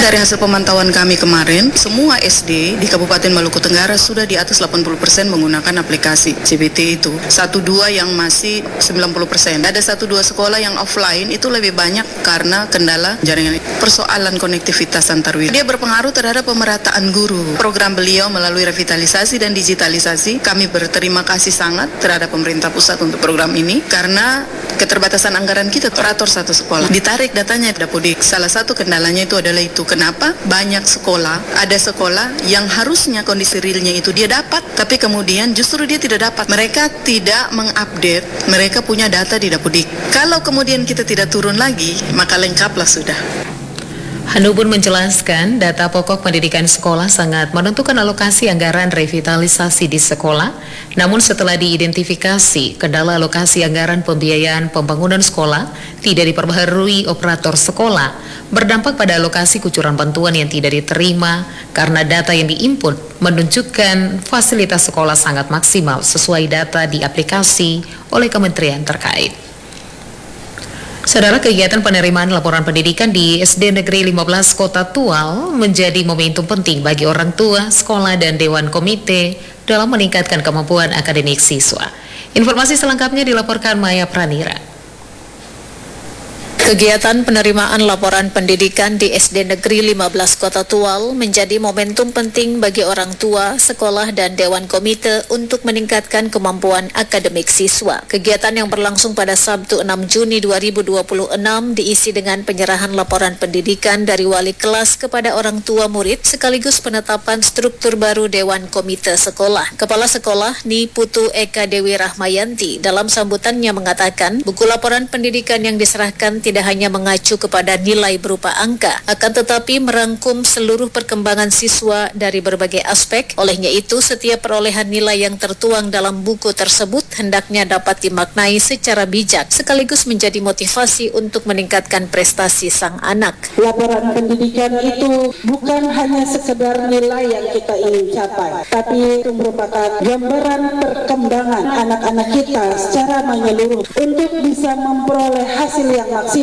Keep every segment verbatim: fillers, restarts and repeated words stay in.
Dari hasil pemantauan kami kemarin, semua S D di Kabupaten Maluku Tenggara sudah di atas delapan puluh persen menggunakan aplikasi C B T itu. Satu dua yang masih sembilan puluh persen. Ada satu dua sekolah yang offline itu lebih banyak karena kendala jaringan. Persoalan konektivitas antar wilayah. Dia berpengaruh terhadap pemerataan guru. Program beliau melalui revitalisasi dan digitalisasi, kami berterima kasih sangat terhadap pemerintah pusat untuk program ini karena keterbatasan anggaran kita operator satu sekolah. Ditarik datanya Dapodik. Salah satu kendalanya itu adalah itu. Kenapa? Banyak sekolah, ada sekolah yang harusnya kondisi realnya itu dia dapat, tapi kemudian justru dia tidak dapat. Mereka tidak mengupdate, mereka punya data di Dapodik. Kalau kemudian kita tidak turun lagi, maka lengkaplah sudah. Hanu pun menjelaskan data pokok pendidikan sekolah sangat menentukan alokasi anggaran revitalisasi di sekolah. Namun setelah diidentifikasi kendala alokasi anggaran pembiayaan pembangunan sekolah tidak diperbaharui operator sekolah, berdampak pada alokasi kucuran bantuan yang tidak diterima karena data yang diinput menunjukkan fasilitas sekolah sangat maksimal sesuai data di aplikasi oleh kementerian terkait. Saudara, kegiatan penerimaan laporan pendidikan di S D Negeri lima belas Kota Tual menjadi momentum penting bagi orang tua, sekolah, dan Dewan Komite dalam meningkatkan kemampuan akademik siswa. Informasi selengkapnya dilaporkan Maya Pranira. Kegiatan penerimaan laporan pendidikan di S D Negeri lima belas Kota Tual menjadi momentum penting bagi orang tua, sekolah, dan Dewan Komite untuk meningkatkan kemampuan akademik siswa. Kegiatan yang berlangsung pada Sabtu enam Juni dua ribu dua puluh enam diisi dengan penyerahan laporan pendidikan dari wali kelas kepada orang tua murid sekaligus penetapan struktur baru Dewan Komite Sekolah. Kepala Sekolah Ni Putu Eka Dewi Rahmayanti dalam sambutannya mengatakan buku laporan pendidikan yang diserahkan tidak tidak hanya mengacu kepada nilai berupa angka, akan tetapi merangkum seluruh perkembangan siswa dari berbagai aspek. Olehnya itu, setiap perolehan nilai yang tertuang dalam buku tersebut hendaknya dapat dimaknai secara bijak, sekaligus menjadi motivasi untuk meningkatkan prestasi sang anak. Laporan pendidikan itu bukan hanya sekedar nilai yang kita ingin capai, tapi itu merupakan gambaran perkembangan anak-anak kita secara menyeluruh untuk bisa memperoleh hasil yang maksimal.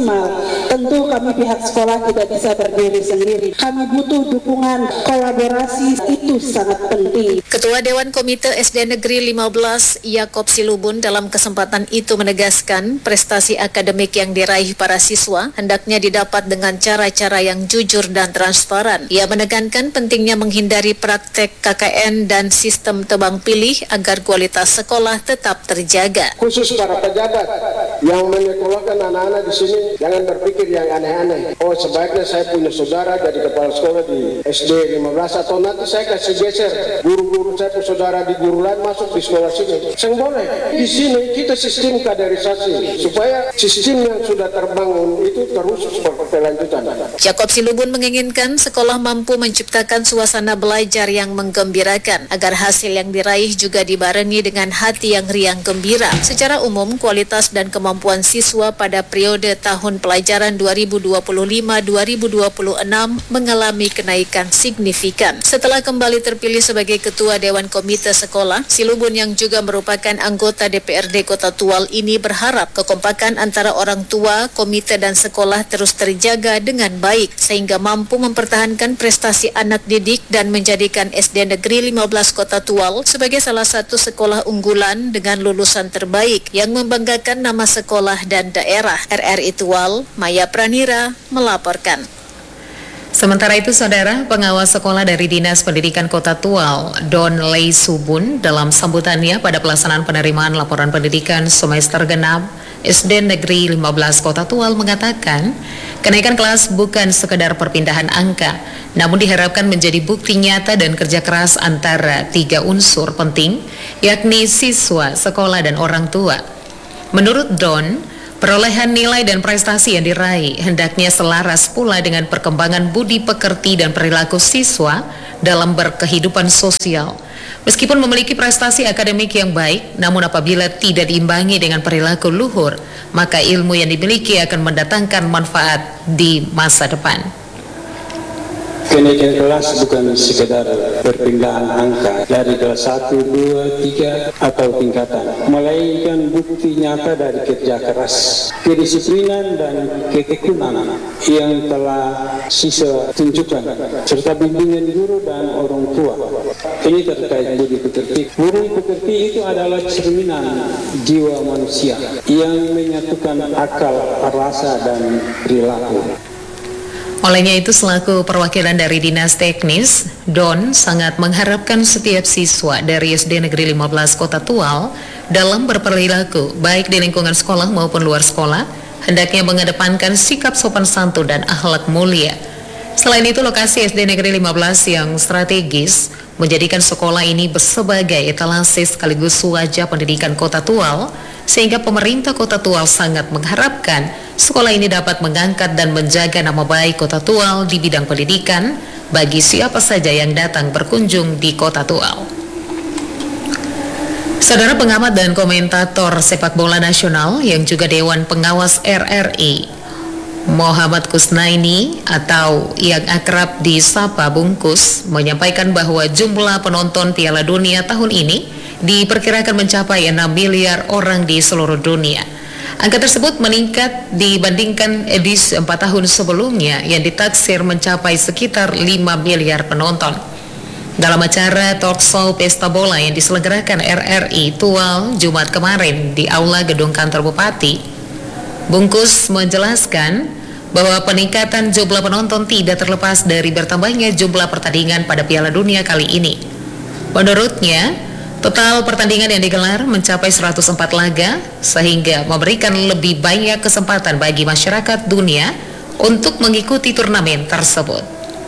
Tentu kami pihak sekolah tidak bisa berdiri sendiri. Kami butuh dukungan, kolaborasi, itu sangat penting. Ketua Dewan Komite S D Negeri lima belas Yakob Silubun dalam kesempatan itu menegaskan prestasi akademik yang diraih para siswa hendaknya didapat dengan cara-cara yang jujur dan transparan. Ia menekankan pentingnya menghindari praktek K K N dan sistem tebang pilih agar kualitas sekolah tetap terjaga. Khusus para pejabat yang menyekolahkan anak-anak di sini, jangan berpikir yang aneh-aneh. Oh, sebaiknya saya punya saudara jadi kepala sekolah di S D lima belas atau nanti saya kasih geser guru-guru saya punya saudara di guru lain masuk di sekolah sini. Saya boleh. Di sini kita sistem kaderisasi supaya sistem yang sudah terbangun itu terus berkelanjutan. Yakob Silubun menginginkan sekolah mampu menciptakan suasana belajar yang menggembirakan agar hasil yang diraih juga dibarengi dengan hati yang riang gembira. Secara umum, kualitas dan kemampuan siswa pada periode tahun pelajaran dua ribu dua puluh lima dua ribu dua puluh enam mengalami kenaikan signifikan. Setelah kembali terpilih sebagai Ketua Dewan Komite Sekolah, Silubun yang juga merupakan anggota D P R D Kota Tual ini berharap kekompakan antara orang tua, komite, dan sekolah terus terjaga dengan baik sehingga mampu mempertahankan prestasi anak didik dan menjadikan S D Negeri lima belas Kota Tual sebagai salah satu sekolah unggulan dengan lulusan terbaik yang membanggakan nama sekolah dan daerah. R R I Tual, Maya Pranira melaporkan. Sementara itu, Saudara, pengawas sekolah dari Dinas Pendidikan Kota Tual, Don Lei Subun, dalam sambutannya pada pelaksanaan penerimaan laporan pendidikan semester genap S D Negeri lima belas Kota Tual mengatakan, kenaikan kelas bukan sekedar perpindahan angka, namun diharapkan menjadi bukti nyata dan kerja keras antara tiga unsur penting, yakni siswa, sekolah, dan orang tua. Menurut Don, perolehan nilai dan prestasi yang diraih hendaknya selaras pula dengan perkembangan budi pekerti dan perilaku siswa dalam berkehidupan sosial. Meskipun memiliki prestasi akademik yang baik, namun apabila tidak diimbangi dengan perilaku luhur, maka ilmu yang dimiliki akan mendatangkan manfaat di masa depan. Kenaikan kelas bukan sekedar perpindahan angka dari kelas satu, dua, tiga atau tingkatan, melainkan bukti nyata dari kerja keras, kedisiplinan dan ketekunan yang telah siswa tunjukkan, serta bimbingan guru dan orang tua. Ini terkait budi pekerti. Budi pekerti itu adalah cerminan jiwa manusia yang menyatukan akal, rasa, dan perilaku. Olehnya itu, selaku perwakilan dari Dinas Teknis, Don sangat mengharapkan setiap siswa dari S D Negeri lima belas Kota Tual dalam berperilaku, baik di lingkungan sekolah maupun luar sekolah, hendaknya mengedepankan sikap sopan santun dan akhlak mulia. Selain itu, lokasi S D Negeri lima belas yang strategis menjadikan sekolah ini sebagai etalase sekaligus wajah pendidikan Kota Tual, sehingga pemerintah Kota Tual sangat mengharapkan sekolah ini dapat mengangkat dan menjaga nama baik Kota Tual di bidang pendidikan bagi siapa saja yang datang berkunjung di Kota Tual. Saudara pengamat dan komentator sepak bola nasional yang juga Dewan Pengawas R R I, Muhammad Kusnaini atau yang akrab disapa Bungkus, menyampaikan bahwa jumlah penonton Piala Dunia tahun ini diperkirakan mencapai enam miliar orang di seluruh dunia. Angka tersebut meningkat dibandingkan edisi empat tahun sebelumnya yang ditaksir mencapai sekitar lima miliar penonton. Dalam acara talk show Pesta Bola yang diselenggarakan R R I Tual Jumat kemarin di Aula Gedung Kantor Bupati, Bungkus menjelaskan bahwa peningkatan jumlah penonton tidak terlepas dari bertambahnya jumlah pertandingan pada Piala Dunia kali ini. Menurutnya, total pertandingan yang digelar mencapai seratus empat laga, sehingga memberikan lebih banyak kesempatan bagi masyarakat dunia untuk mengikuti turnamen tersebut.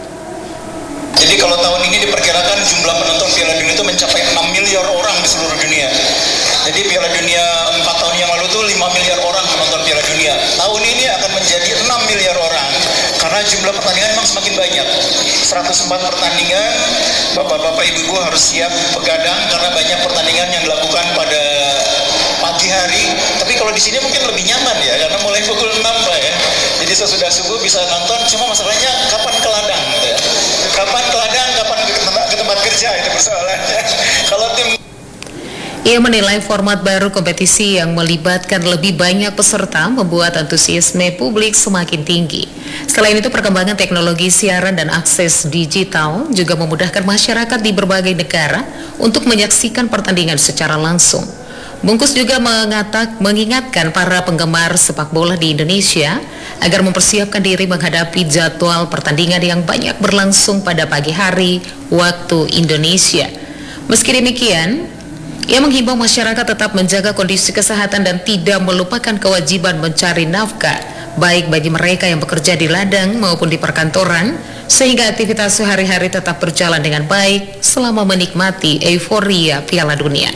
Jadi kalau tahun ini diperkirakan jumlah penonton Piala Dunia itu mencapai enam miliar orang di seluruh dunia. Jadi Piala Dunia empat tahun yang lalu itu lima miliar orang menonton Piala Dunia. Tahun ini akan menjadi enam miliar orang karena jumlah pertandingan memang semakin banyak. seratus empat pertandingan, Bapak-bapak Ibu-ibu harus siap begadang karena banyak pertandingan yang dilakukan pada pagi hari. Tapi kalau di sini mungkin lebih nyaman ya, karena mulai pukul enam Pak ya. Jadi sesudah subuh bisa nonton, cuma masalahnya kapan ke ladang gitu ya. Kapan ke ladang, kapan ke tempat, ke tempat kerja, itu persoalannya. Kalau tim Ia menilai format baru kompetisi yang melibatkan lebih banyak peserta membuat antusiasme publik semakin tinggi. Selain itu, perkembangan teknologi siaran dan akses digital juga memudahkan masyarakat di berbagai negara untuk menyaksikan pertandingan secara langsung. Bungkus juga mengatak, mengingatkan para penggemar sepak bola di Indonesia agar mempersiapkan diri menghadapi jadwal pertandingan yang banyak berlangsung pada pagi hari waktu Indonesia. Meski demikian, ia menghimbau masyarakat tetap menjaga kondisi kesehatan dan tidak melupakan kewajiban mencari nafkah, baik bagi mereka yang bekerja di ladang maupun di perkantoran, sehingga aktivitas sehari-hari tetap berjalan dengan baik selama menikmati euforia Piala Dunia.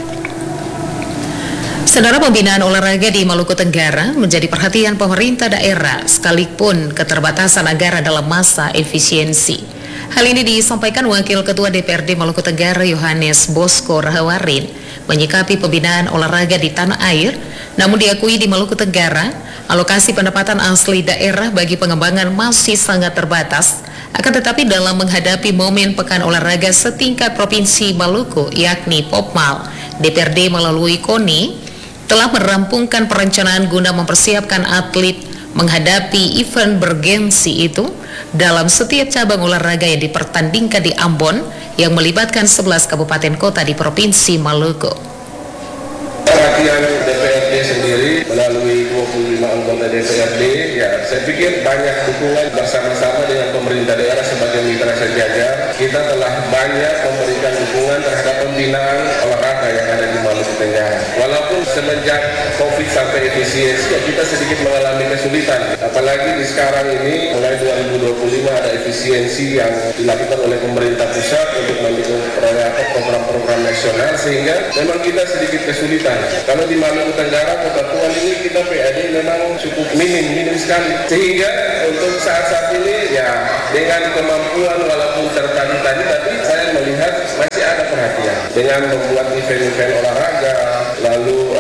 Saudara, pembinaan olahraga di Maluku Tenggara menjadi perhatian pemerintah daerah sekalipun keterbatasan anggaran dalam masa efisiensi. Hal ini disampaikan Wakil Ketua D P R D Maluku Tenggara Yohanes Bosco Rahawarin menyikapi pembinaan olahraga di tanah air, namun diakui di Maluku Tenggara alokasi pendapatan asli daerah bagi pengembangan masih sangat terbatas. Akan tetapi dalam menghadapi momen Pekan Olahraga setingkat Provinsi Maluku yakni Popmal, D P R D melalui KONI telah merampungkan perencanaan guna mempersiapkan atlet menghadapi event bergensi itu dalam setiap cabang olahraga yang dipertandingkan di Ambon yang melibatkan sebelas kabupaten kota di Provinsi Maluku. Perhatian D P R D sendiri melalui dua puluh lima anggota D P R D, ya saya pikir banyak dukungan bersama-sama dengan pemerintah daerah sebagai mitra sejajar. Kita telah banyak memberikan dukungan terhadap pembinaan olahraga yang ada di Maluku Tenggara. Walaupun semenjak COVID sampai efisiensi, ya kita sedikit mengalami kesulitan. Apalagi di sekarang ini, mulai dua ribu dua puluh lima ada efisiensi yang dilakukan oleh pemerintah pusat untuk mendukung program-program nasional, sehingga memang kita sedikit kesulitan. Kalau di Maluku Tenggara, Kota Tual ini kita P A D memang cukup minim, minim sekali. Sehingga untuk saat-saat ini ya dengan kemampuan walaupun tertadi tadi, tapi saya melihat masih ada perhatian dengan membuat event-event olahraga. Lalu um, kita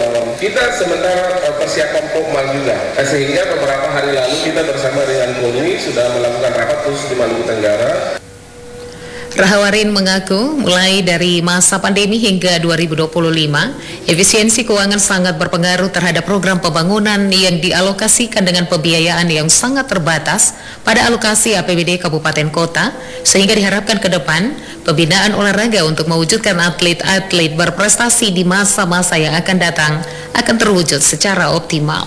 kita sementara uh, persiapan Pokmal juga, uh, sehingga beberapa hari lalu kita bersama dengan Polri sudah melakukan rapat khusus di Maluku Tenggara. Rahawarin mengaku mulai dari masa pandemi hingga dua ribu dua puluh lima, efisiensi keuangan sangat berpengaruh terhadap program pembangunan yang dialokasikan dengan pembiayaan yang sangat terbatas pada alokasi A P B D kabupaten kota, sehingga diharapkan ke depan pembinaan olahraga untuk mewujudkan atlet-atlet berprestasi di masa-masa yang akan datang akan terwujud secara optimal.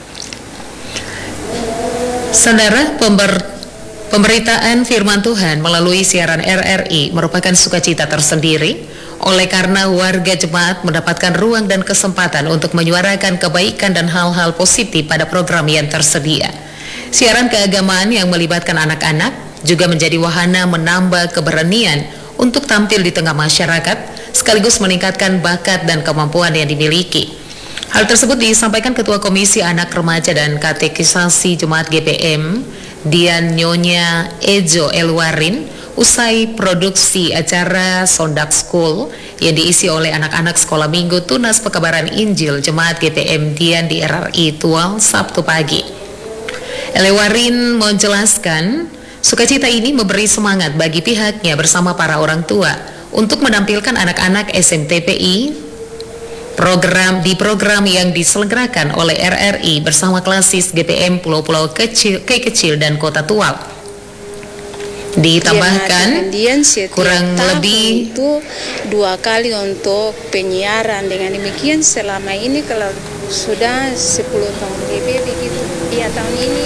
Saudara, pember Pemberitaan firman Tuhan melalui siaran R R I merupakan sukacita tersendiri oleh karena warga jemaat mendapatkan ruang dan kesempatan untuk menyuarakan kebaikan dan hal-hal positif pada program yang tersedia. Siaran keagamaan yang melibatkan anak-anak juga menjadi wahana menambah keberanian untuk tampil di tengah masyarakat sekaligus meningkatkan bakat dan kemampuan yang dimiliki. Hal tersebut disampaikan Ketua Komisi Anak Remaja dan Katekisasi Jemaat G P M Dian Nyonya Ejo Elwarin usai produksi acara Sondak School yang diisi oleh anak-anak sekolah minggu Tunas Pekabaran Injil Jemaat G P M Dian di R R I Tual Sabtu pagi. Elwarin menjelaskan sukacita ini memberi semangat bagi pihaknya bersama para orang tua untuk menampilkan anak-anak S M T P I program di program yang diselenggarakan oleh R R I bersama klasis G P M Pulau-Pulau Kecil, Kecil dan Kota Tual. Ditambahkan kurang lebih itu dua kali untuk penyiaran. Dengan demikian selama ini kalau sudah sepuluh tahun lebih begitu, ya tahun ini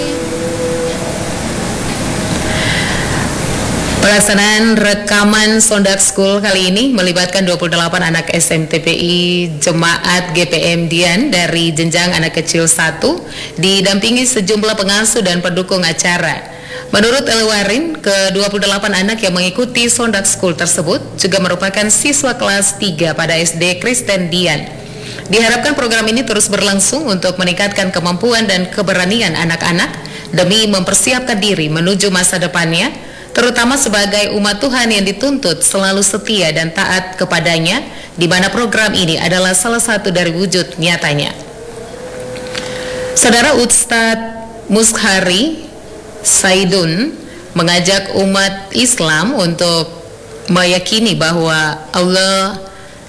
pelaksanaan rekaman Sondak School kali ini melibatkan dua puluh delapan anak S M T P I Jemaat G P M Dian dari jenjang anak kecil satu didampingi sejumlah pengasuh dan pendukung acara. Menurut Elwarin, ke dua puluh delapan anak yang mengikuti Sondak School tersebut juga merupakan siswa kelas tiga pada S D Kristen Dian. Diharapkan program ini terus berlangsung untuk meningkatkan kemampuan dan keberanian anak-anak demi mempersiapkan diri menuju masa depannya, terutama sebagai umat Tuhan yang dituntut selalu setia dan taat kepadanya, di mana program ini adalah salah satu dari wujud nyatanya. Saudara, Ustadz Mushari Saidun mengajak umat Islam untuk meyakini bahwa Allah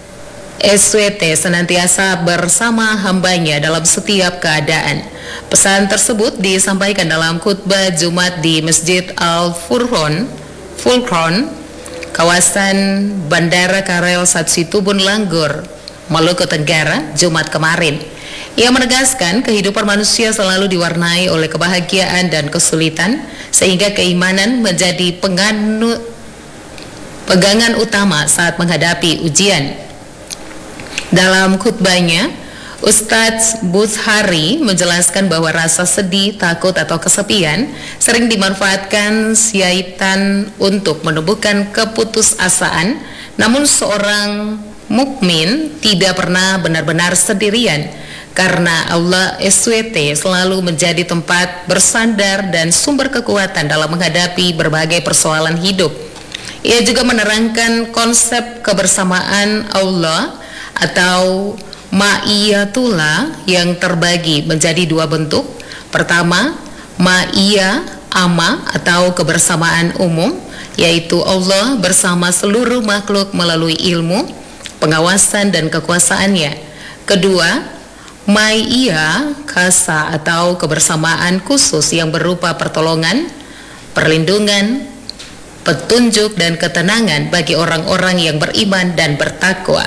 S W T senantiasa bersama hambanya dalam setiap keadaan. Pesan tersebut disampaikan dalam khutbah Jumat di Masjid Al-Furqon, Fulkron, kawasan Bandara Karel Satsitubun Langgor, Maluku Tenggara, Jumat kemarin. Ia menegaskan kehidupan manusia selalu diwarnai oleh kebahagiaan dan kesulitan, sehingga keimanan menjadi penganut, pegangan utama saat menghadapi ujian. Dalam khutbahnya, Ustadz Bushari menjelaskan bahwa rasa sedih, takut, atau kesepian sering dimanfaatkan syaitan untuk menumbuhkan keputusasaan, namun seorang mukmin tidak pernah benar-benar sendirian, karena Allah S W T selalu menjadi tempat bersandar dan sumber kekuatan dalam menghadapi berbagai persoalan hidup. Ia juga menerangkan konsep kebersamaan Allah atau ma'iyatullah yang terbagi menjadi dua bentuk. Pertama, ma'iyah amma atau kebersamaan umum, yaitu Allah bersama seluruh makhluk melalui ilmu, pengawasan, dan kekuasaannya. Kedua, ma'iyah khasa atau kebersamaan khusus yang berupa pertolongan, perlindungan, petunjuk, dan ketenangan bagi orang-orang yang beriman dan bertakwa.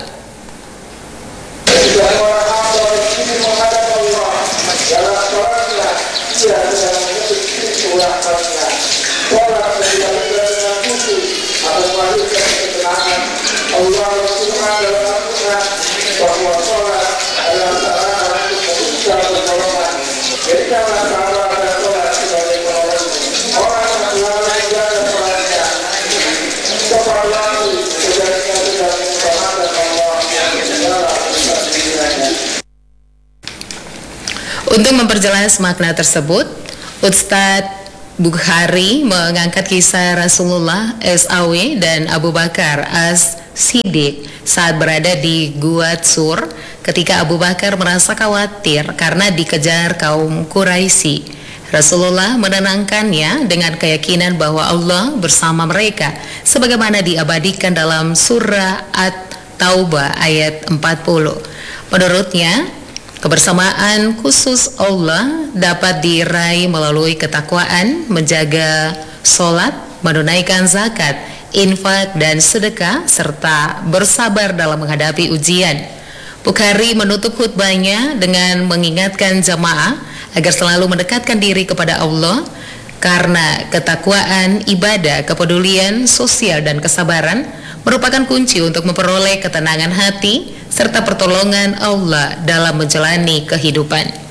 Untuk memperjelas makna tersebut, Ustadz Bukhari mengangkat kisah Rasulullah S A W dan Abu Bakar As-Siddiq saat berada di Gua Tsur ketika Abu Bakar merasa khawatir karena dikejar kaum Quraisy. Rasulullah menenangkannya dengan keyakinan bahwa Allah bersama mereka, sebagaimana diabadikan dalam surah At-Taubah ayat empat puluh. Menurutnya, kebersamaan khusus Allah dapat diraih melalui ketakwaan, menjaga sholat, menunaikan zakat, infak dan sedekah, serta bersabar dalam menghadapi ujian. Bukhari menutup khutbahnya dengan mengingatkan jamaah agar selalu mendekatkan diri kepada Allah, karena ketakwaan, ibadah, kepedulian sosial dan kesabaran merupakan kunci untuk memperoleh ketenangan hati serta pertolongan Allah dalam menjalani kehidupan.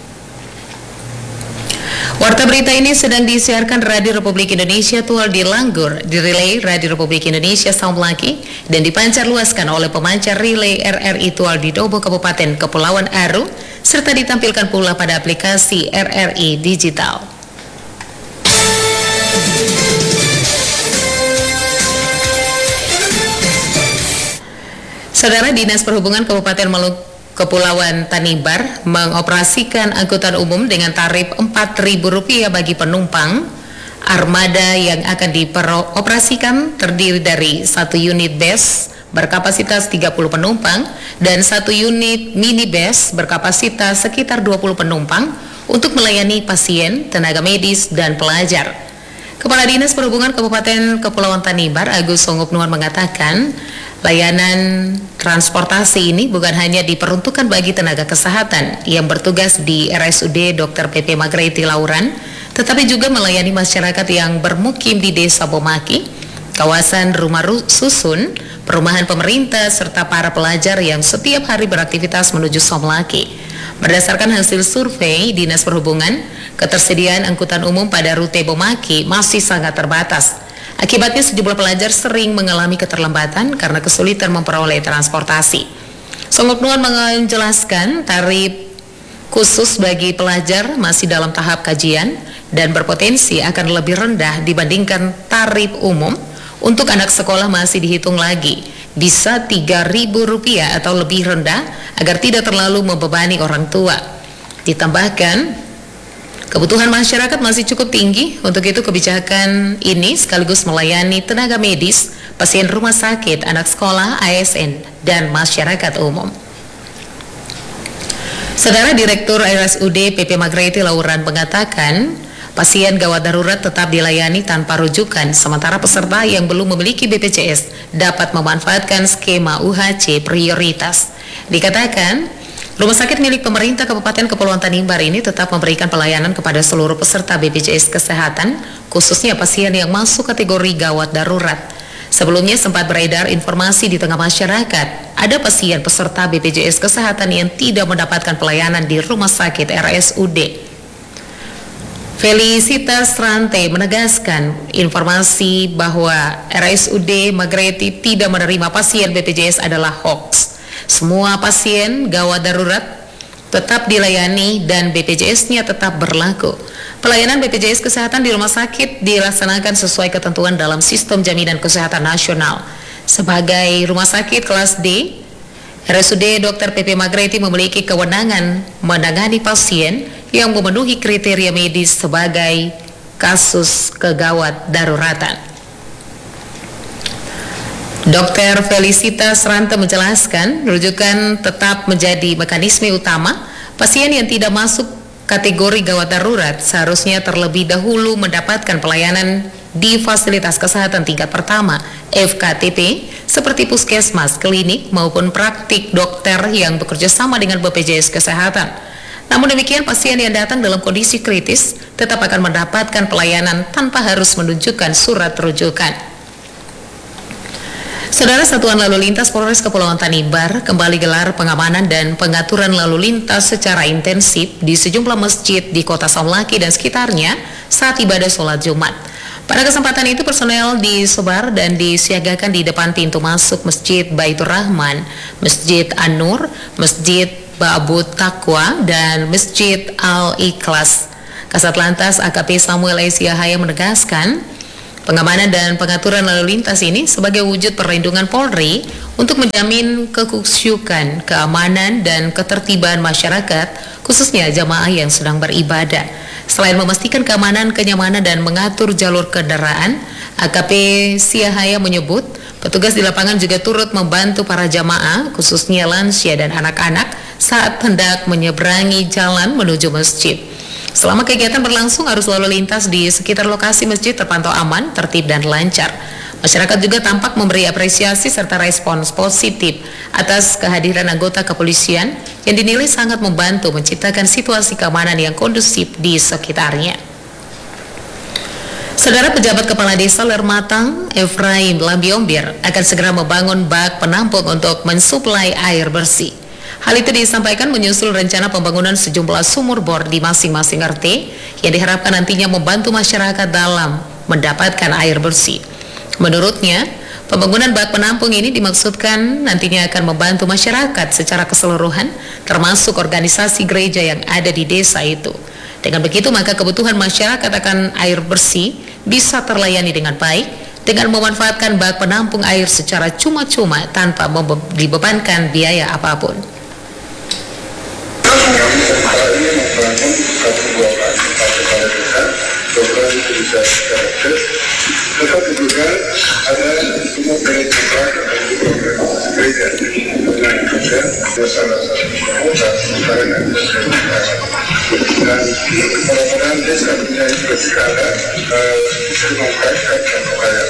Warta berita ini sedang disiarkan Radio Republik Indonesia Tual di Langgur, direlay Radio Republik Indonesia Saumlaki, dan dipancar luaskan oleh pemancar relay R R I Tual di Dobo Kabupaten Kepulauan Aru, serta ditampilkan pula pada aplikasi R R I Digital. Saudara, Dinas Perhubungan Kabupaten Maluku Kepulauan Tanimbar mengoperasikan angkutan umum dengan tarif empat ribu rupiah bagi penumpang. Armada yang akan dioperasikan terdiri dari satu unit bus berkapasitas tiga puluh penumpang dan satu unit minibus berkapasitas sekitar dua puluh penumpang untuk melayani pasien, tenaga medis, dan pelajar. Kepala Dinas Perhubungan Kabupaten Kepulauan Tanimbar, Agus Songopnuan, mengatakan layanan transportasi ini bukan hanya diperuntukkan bagi tenaga kesehatan yang bertugas di R S U D Dokter P P Magreti Lauran, tetapi juga melayani masyarakat yang bermukim di Desa Bomaki, kawasan rumah susun, perumahan pemerintah, serta para pelajar yang setiap hari beraktivitas menuju Somlaki. Berdasarkan hasil survei Dinas Perhubungan, ketersediaan angkutan umum pada rute Bomaki masih sangat terbatas. Akibatnya sejumlah pelajar sering mengalami keterlambatan karena kesulitan memperoleh transportasi. Songopnuan menjelaskan tarif khusus bagi pelajar masih dalam tahap kajian dan berpotensi akan lebih rendah dibandingkan tarif umum. Untuk anak sekolah masih dihitung lagi, bisa tiga ribu rupiah atau lebih rendah agar tidak terlalu membebani orang tua. Ditambahkan, kebutuhan masyarakat masih cukup tinggi, untuk itu kebijakan ini sekaligus melayani tenaga medis, pasien rumah sakit, anak sekolah, A S N, dan masyarakat umum. Saudara, Direktur R S U D P P Magreti Lauran mengatakan, pasien gawat darurat tetap dilayani tanpa rujukan, sementara peserta yang belum memiliki B P J S dapat memanfaatkan skema U H C prioritas. Dikatakan, rumah sakit milik pemerintah Kabupaten Kepulauan Tanimbar ini tetap memberikan pelayanan kepada seluruh peserta B P J S Kesehatan, khususnya pasien yang masuk kategori gawat darurat. Sebelumnya sempat beredar informasi di tengah masyarakat, ada pasien peserta B P J S Kesehatan yang tidak mendapatkan pelayanan di rumah sakit R S U D. Felicitas Rante menegaskan informasi bahwa R S U D Magreti tidak menerima pasien B P J S adalah hoax. Semua pasien gawat darurat tetap dilayani dan B P J S-nya tetap berlaku. Pelayanan B P J S Kesehatan di rumah sakit dilaksanakan sesuai ketentuan dalam Sistem Jaminan Kesehatan Nasional. Sebagai rumah sakit kelas D, R S U D Dokter P P Magreti memiliki kewenangan menangani pasien yang memenuhi kriteria medis sebagai kasus kegawat daruratan. Dokter Felicitas Rante menjelaskan, rujukan tetap menjadi mekanisme utama. Pasien yang tidak masuk kategori gawat darurat seharusnya terlebih dahulu mendapatkan pelayanan di fasilitas kesehatan tingkat pertama F K T P seperti puskesmas, klinik maupun praktik dokter yang bekerja sama dengan B P J S Kesehatan. Namun demikian, pasien yang datang dalam kondisi kritis tetap akan mendapatkan pelayanan tanpa harus menunjukkan surat rujukan. Saudara, Satuan Lalu Lintas Polres Kepulauan Tanimbar kembali gelar pengamanan dan pengaturan lalu lintas secara intensif di sejumlah masjid di Kota Somlaki dan sekitarnya saat ibadah sholat Jumat. Pada kesempatan itu, personel disebar dan disiagakan di depan pintu masuk Masjid Baitur Rahman, Masjid An-Nur, Masjid Babu Taqwa, dan Masjid Al-Ikhlas. Kasat Lantas A K P Samuel Esiahaya menegaskan, Pengamanan dan pengaturan lalu lintas ini sebagai wujud perlindungan Polri untuk menjamin kekhusyukan, keamanan, dan ketertiban masyarakat, khususnya jamaah yang sedang beribadah. Selain memastikan keamanan, kenyamanan, dan mengatur jalur kendaraan, A K P Siahaya menyebut petugas di lapangan juga turut membantu para jamaah, khususnya lansia dan anak-anak, saat hendak menyeberangi jalan menuju masjid. Selama kegiatan berlangsung, arus lalu lintas di sekitar lokasi masjid terpantau aman, tertib, dan lancar. Masyarakat juga tampak memberi apresiasi serta respons positif atas kehadiran anggota kepolisian yang dinilai sangat membantu menciptakan situasi keamanan yang kondusif di sekitarnya. Saudara, pejabat kepala desa Lermatang, Efraim Lambiombir, akan segera membangun bak penampung untuk mensuplai air bersih. Hal itu disampaikan menyusul rencana pembangunan sejumlah sumur bor di masing-masing R T yang diharapkan nantinya membantu masyarakat dalam mendapatkan air bersih. Menurutnya, pembangunan bak penampung ini dimaksudkan nantinya akan membantu masyarakat secara keseluruhan, termasuk organisasi gereja yang ada di desa itu. Dengan begitu, maka kebutuhan masyarakat akan air bersih bisa terlayani dengan baik dengan memanfaatkan bak penampung air secara cuma-cuma tanpa dibebankan biaya apapun. Kami ini membangun satu ruangan pada kepala desa, program itu bisa kita akses. Tetapi juga ada semua gereja masyarakat dan juga organisasi gereja dengan juga salah satu dan sekarang ada dan mudah-mudahan desa punya juga tidak ada bisa mengkaitkan dan upaya.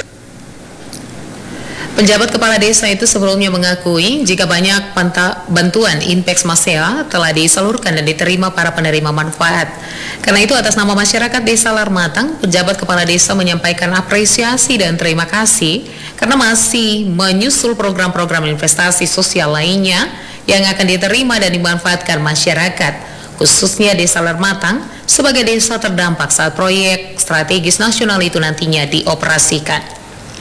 Penjabat kepala desa itu sebelumnya mengakui jika banyak bantuan Inpex Masea telah disalurkan dan diterima para penerima manfaat. Karena itu, atas nama masyarakat desa Lermatang, penjabat kepala desa menyampaikan apresiasi dan terima kasih karena masih menyusul program-program investasi sosial lainnya yang akan diterima dan dimanfaatkan masyarakat, khususnya desa Lermatang sebagai desa terdampak saat proyek strategis nasional itu nantinya dioperasikan.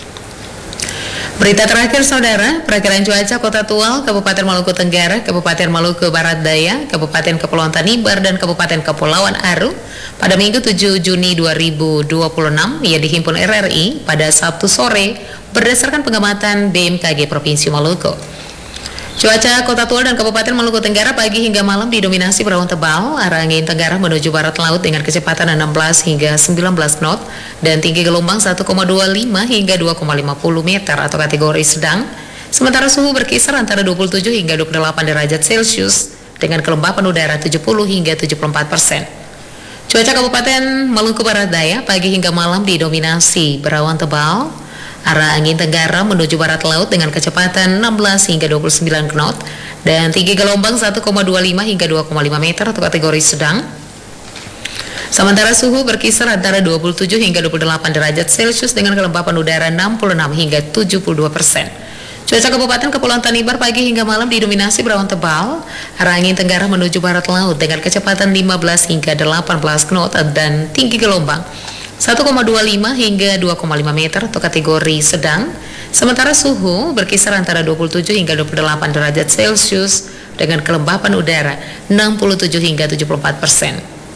Berita terakhir, saudara, perakiran cuaca Kota Tual, Kabupaten Maluku Tenggara, Kabupaten Maluku Barat Daya, Kabupaten Kepulauan Tanimbar, dan Kabupaten Kepulauan Aru pada Minggu tujuh Juni dua ribu dua puluh enam yang dihimpun R R I pada Sabtu sore berdasarkan pengamatan B M K G Provinsi Maluku. Cuaca Kota Tual dan Kabupaten Maluku Tenggara pagi hingga malam didominasi berawan tebal, arah angin tenggara menuju barat laut dengan kecepatan enam belas hingga sembilan belas knot dan tinggi gelombang satu koma dua lima hingga dua koma lima puluh meter atau kategori sedang. Sementara suhu berkisar antara dua puluh tujuh hingga dua puluh delapan derajat Celcius dengan kelembapan udara tujuh puluh hingga tujuh puluh empat persen. Cuaca Kabupaten Maluku Barat Daya pagi hingga malam didominasi berawan tebal, arah angin tenggara menuju barat laut dengan kecepatan enam belas hingga dua puluh sembilan knot dan tinggi gelombang satu koma dua lima hingga dua koma lima meter atau kategori sedang. Sementara suhu berkisar antara dua puluh tujuh hingga dua puluh delapan derajat Celcius dengan kelembapan udara enam puluh enam hingga tujuh puluh dua persen. Cuaca Kabupaten Kepulauan Tanimbar pagi hingga malam didominasi berawan tebal, arah angin tenggara menuju barat laut dengan kecepatan lima belas hingga delapan belas knot dan tinggi gelombang satu koma dua lima hingga dua koma lima meter atau kategori sedang. Sementara suhu berkisar antara dua puluh tujuh hingga dua puluh delapan derajat Celcius dengan kelembapan udara enam puluh tujuh hingga tujuh puluh empat persen.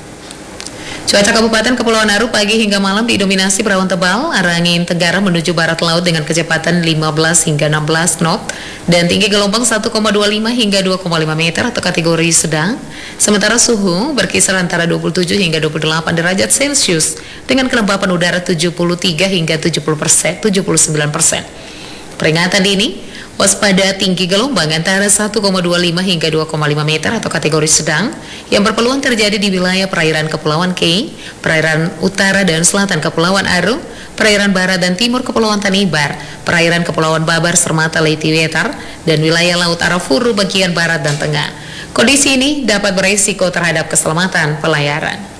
Cuaca Kabupaten Kepulauan Aru pagi hingga malam didominasi berawan tebal, arah angin tenggara menuju barat laut dengan kecepatan lima belas hingga enam belas knot dan tinggi gelombang satu koma dua lima hingga dua koma lima meter atau kategori sedang. Sementara suhu berkisar antara dua puluh tujuh hingga dua puluh delapan derajat Celcius dengan kelembapan udara tujuh puluh tiga hingga tujuh puluh persen, tujuh puluh sembilan persen. Peringatan dini, waspada tinggi gelombang antara satu koma dua lima hingga dua koma lima meter atau kategori sedang yang berpeluang terjadi di wilayah perairan Kepulauan Kei, perairan utara dan selatan Kepulauan Aru, perairan barat dan timur Kepulauan Tanimbar, perairan Kepulauan Babar Sermata Leyte Wetar, dan wilayah Laut Arafuru bagian barat dan tengah. Kondisi ini dapat beresiko terhadap keselamatan pelayaran.